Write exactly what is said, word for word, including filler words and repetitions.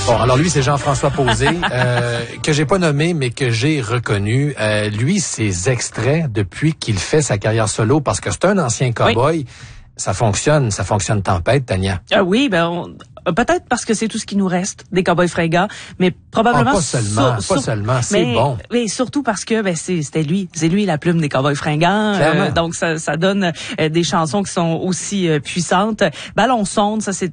Bon, alors lui, c'est Jean-François Posé, euh, que j'ai pas nommé, mais que j'ai reconnu. Euh, lui, ses extraits, depuis qu'il fait sa carrière solo, parce que c'est un ancien cow-boy, oui. ça fonctionne, ça fonctionne tempête, Tania. Ah oui, ben on... peut-être parce que c'est tout ce qui nous reste des Cowboys fringants, mais probablement ah, pas seulement, sur, pas sur, seulement, c'est mais, bon. Mais surtout parce que ben c'est c'était lui, c'est lui la plume des Cowboys fringants, euh, donc ça ça donne euh, des chansons qui sont aussi euh, puissantes. Ballon sonde, ça c'est